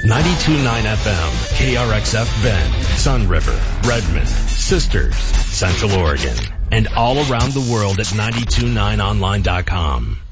92.9 FM, KRXF Bend, Sun River, Redmond, Sisters, Central Oregon, and all around the world at 929online.com.